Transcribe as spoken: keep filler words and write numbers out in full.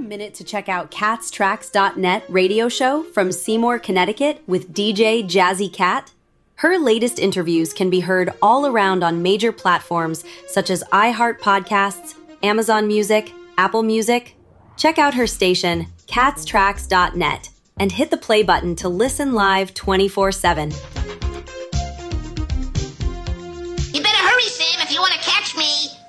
minute to check out cats tracks dot net radio show from Seymour, Connecticut with D J Jazzy Cat? Her latest interviews can be heard all around on major platforms such as iHeart Podcasts, Amazon Music, Apple Music. Check out her station, cats tracks dot net, and hit the play button to listen live twenty-four seven.